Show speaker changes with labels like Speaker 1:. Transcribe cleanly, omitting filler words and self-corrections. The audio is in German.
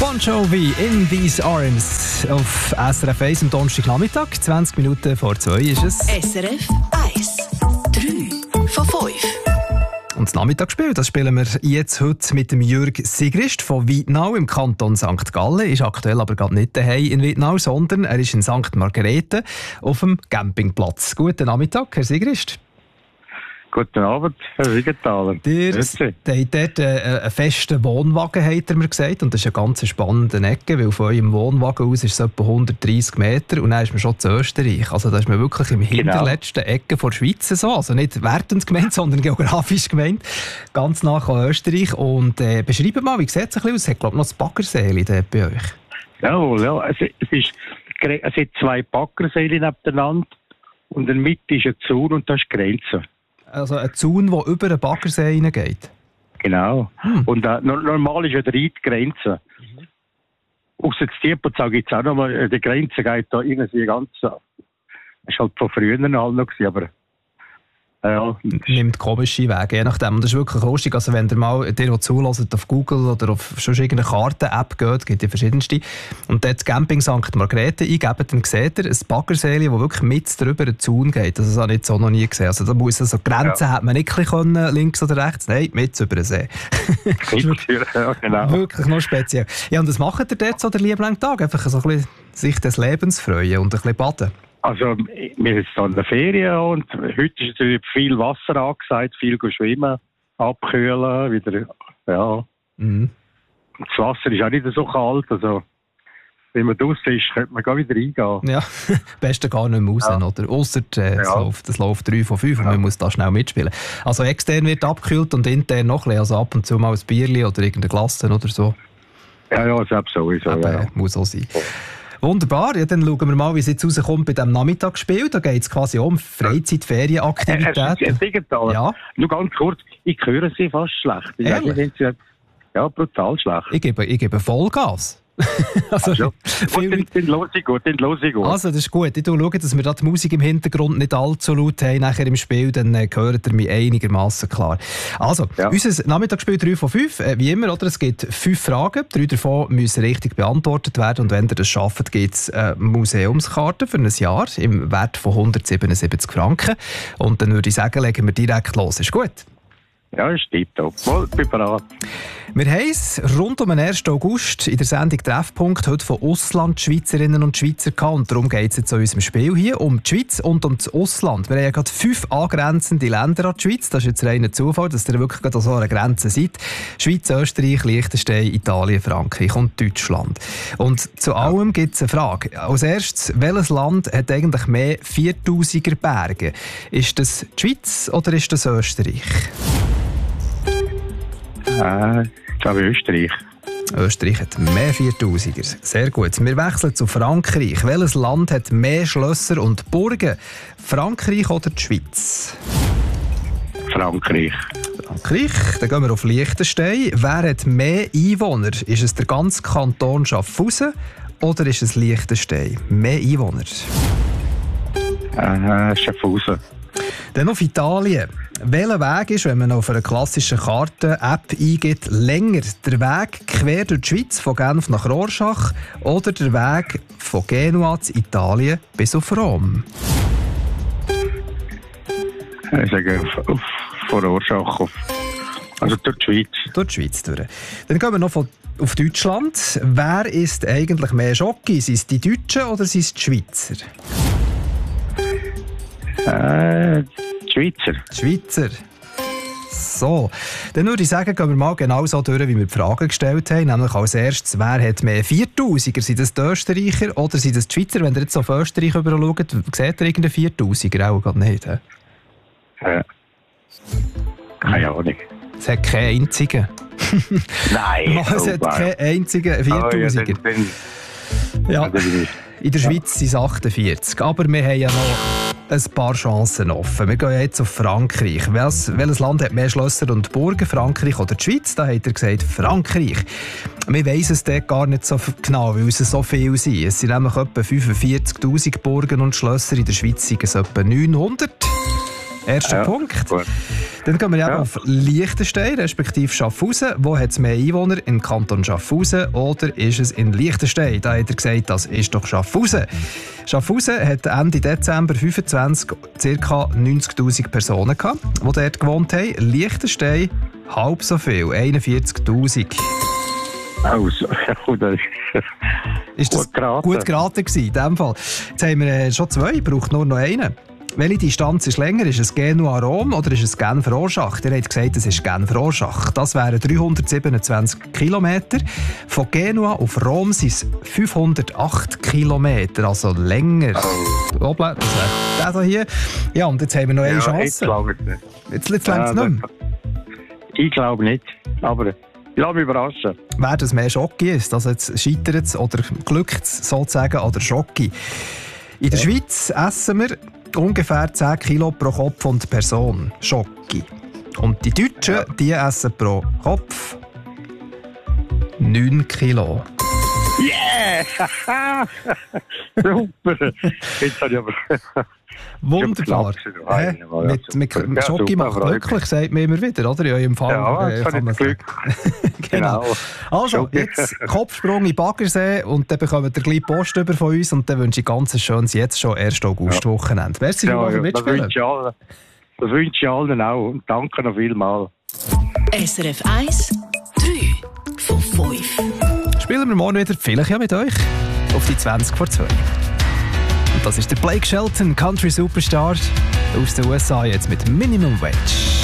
Speaker 1: Bon Jovi in These Arms auf SRF 1 am Donnerstagnachmittag. 20 Minuten vor 2 ist es.
Speaker 2: SRF 1. 3 von 5.
Speaker 1: Und das Nachmittagsspiel, das spielen wir jetzt heute mit dem Jürg Sigrist von Weidnau im Kanton St. Gallen. Ist aktuell aber gerade nicht daheim in Weidnau, sondern er ist in St. Margrethe auf dem Campingplatz. Guten Nachmittag, Herr Sigrist.
Speaker 3: Guten Abend, Herr Wiegenthaler.
Speaker 1: Ihr habt dort einen festen Wohnwagen, hat er mir gesagt. Und das ist eine ganz spannende Ecke, weil von eurem Wohnwagen aus ist es etwa 130 Meter und dann ist man schon zu Österreich. Also da ist man wirklich im hinterletzten Ecke der Schweiz so. Also nicht wertend gemeint, sondern geografisch gemeint. Ganz nach an Österreich. Und beschreibt mal, wie sieht es ein bisschen aus? Es hat, glaube ich, noch das Baggerseeli dort bei euch.
Speaker 3: Jawohl, ja. Es hat 2 Baggerseele nebeneinander und in der Mitte ist ein Zaun und das ist die Grenze.
Speaker 1: Also ein Zaun, der über einen Baggersee hineingeht?
Speaker 3: Genau. Und normal ist ja die Grenze. Ausser das Tierpozau gibt es auch noch mal, die Grenze geht da irgendwie ganz... Das war halt von früher noch gewesen, aber... Ja.
Speaker 1: Nimmt komische Wege, je nachdem. Und das ist wirklich lustig. Also wenn ihr mal zuhört auf Google oder auf schon irgendeine Karten-App geht, gibt es verschiedenste, und dort Camping St. Margrethe eingebt, dann seht ihr ein Baggerseeli, das wirklich mit drüber einen Zaun geht. Das habe ich so noch nie gesehen. Also da muss also Grenzen hat man nicht können, links oder rechts, nein, mit über den See.
Speaker 3: Ja, genau.
Speaker 1: Wirklich noch speziell. Ja, und was macht ihr dort so den lieben langen Tag? Einfach so ein bisschen sich des Lebens freuen und ein bisschen baden?
Speaker 3: Also, wir sind in der Ferien und heute ist natürlich viel Wasser angesagt, viel schwimmen, abkühlen, wieder, ja. Das Wasser ist auch nicht so kalt, also, wenn man draussen ist, könnte man gar wieder reingehen. Ja,
Speaker 1: besten gar nicht mehr raus, oder? Ausser das läuft 3 von 5 und man muss da schnell mitspielen. Also extern wird abgekühlt und intern noch ein bisschen, also ab und zu mal ein Bierchen oder irgendeine Glasse oder so.
Speaker 3: Ja, selbst sowieso.
Speaker 1: Ja. Muss auch sein. Wunderbar, ja, dann schauen wir mal, wie es jetzt rauskommt bei diesem Nachmittagsspiel. Da geht es quasi um Freizeit, Ferienaktivitäten.
Speaker 3: Ja. Nur ganz kurz, ich höre Sie fast schlecht. Ja, brutal schlecht.
Speaker 1: Ich gebe Vollgas. Also,
Speaker 3: dann los ich gut.
Speaker 1: Also, das ist gut. Ich schaue, dass wir da die Musik im Hintergrund nicht allzu laut haben nachher im Spiel, dann hört ihr mich einigermaßen klar. Also, unser Nachmittagsspiel 3 von 5, wie immer, oder? Es gibt 5 Fragen, 3 davon müssen richtig beantwortet werden und wenn ihr das schafft, gibt es eine Museumskarte für ein Jahr im Wert von 177 Franken. Und dann würde ich sagen, legen wir direkt los. Ist gut?
Speaker 3: Ja, ist tipptopp. Wohl, bin bereit.
Speaker 1: Wir haben es rund um den 1. August in der Sendung Treffpunkt heute von Auslandschweizerinnen und Schweizer gehabt. Und darum geht es jetzt in unserem Spiel hier um die Schweiz und um das Ausland. Wir haben ja gerade 5 angrenzende Länder an die Schweiz. Das ist jetzt reiner Zufall, dass ihr wirklich gerade an so einer Grenze seid. Schweiz, Österreich, Liechtenstein, Italien, Frankreich und Deutschland. Und zu allem gibt es eine Frage. Als erstes, welches Land hat eigentlich mehr 4000er Berge? Ist das die Schweiz oder ist das Österreich?
Speaker 3: Ich glaube Österreich.
Speaker 1: Österreich hat mehr 4000er. Sehr gut. Wir wechseln zu Frankreich. Welches Land hat mehr Schlösser und Burgen? Frankreich oder die Schweiz?
Speaker 3: Frankreich.
Speaker 1: Dann gehen wir auf Liechtenstein. Wer hat mehr Einwohner? Ist es der ganze Kanton Schaffhausen oder ist es Liechtenstein? Mehr Einwohner?
Speaker 3: Schaffhausen.
Speaker 1: Dann auf Italien. Welcher Weg ist, wenn man auf einer klassischen Karte-App eingibt, länger? Der Weg quer durch die Schweiz von Genf nach Rorschach oder der Weg von Genua zu Italien bis auf Rom?
Speaker 3: Ich sage von Rorschach also durch die Schweiz.
Speaker 1: Durch die Schweiz durch. Dann gehen wir noch auf Deutschland. Wer isst eigentlich mehr Schoki? Sind es die Deutschen oder sind es die Schweizer? Schweizer. So, dann würde ich sagen, gehen wir mal genau so durch, wie wir die Fragen gestellt haben. Nämlich als erstes, wer hat mehr 4000er? Sind das die Österreicher oder sind das die Schweizer? Wenn ihr jetzt auf Österreich rüber schaut, seht ihr irgendeinen 4000er? Auch gerade nicht.
Speaker 3: Keine Ahnung.
Speaker 1: Es hat keinen einzigen.
Speaker 3: Nein.
Speaker 1: Es hat keinen einzigen 4000er. Ja, in der Schweiz sind es 48. Aber wir haben ja noch ein paar Chancen offen. Wir gehen jetzt auf Frankreich. Welches Land hat mehr Schlösser und Burgen? Frankreich oder die Schweiz? Da hat er gesagt, Frankreich. Wir weiss es dort gar nicht so genau, weil es so viel sind. Es sind nämlich etwa 45'000 Burgen und Schlösser. In der Schweiz sind es etwa 900. Erster Punkt.
Speaker 3: Gut.
Speaker 1: Dann gehen wir auf Liechtenstein, respektive Schaffhausen. Wo hat es mehr Einwohner? Im Kanton Schaffhausen oder ist es in Liechtenstein? Da hat er gesagt, das ist doch Schaffhausen. Schaffhausen hat Ende Dezember 25 ca. 90'000 Personen gehabt, die dort gewohnt haben. Liechtenstein halb so viel, 41'000.
Speaker 3: Also,
Speaker 1: Ist das gut geraten gewesen, in dem Fall? Jetzt haben wir schon 2, braucht nur noch einen. Welche Distanz ist länger? Ist es Genua-Rom oder ist es Genf-Rorschach? Ihr habt gesagt, es ist Genf-Rorschach. Das wären 327 Kilometer. Von Genua auf Rom sind es 508 Kilometer, also länger. Hoppla, das wäre der hier. Ja, und jetzt haben wir noch eine Chance. Jetzt längst es nicht mehr.
Speaker 3: Ich glaube nicht, aber ich lasse mich überraschen.
Speaker 1: Wer das mehr Schocki ist, also jetzt scheitert es oder glückt es sozusagen an der Schocki. In der Schweiz essen wir ungefähr 10 Kilo pro Kopf und Person Schocki. Und die Deutschen, die essen pro Kopf 9 Kilo.
Speaker 3: Yeah! Super! Jetzt habe ich aber...
Speaker 1: Wunderbar. Mit Schocki macht glücklich, sagt man immer wieder, oder? Ja, im Fall,
Speaker 3: ja, kann man Glück.
Speaker 1: Genau. Also, jetzt Kopfsprung in Baggersee und dann bekommt ihr gleich Post über von uns und dann wünsche ich ganz ein schönes, jetzt schon 1. August-Wochenende. Merci für das Mitspielen.
Speaker 3: Das wünsche ich allen auch und danke noch vielmals.
Speaker 2: SRF 1, 3 von 5.
Speaker 1: Spielen wir morgen wieder, vielleicht ja mit euch, auf die 20 vor 2. Und das ist der Blake Shelton, Country Superstar aus den USA, jetzt mit Minimum Wage.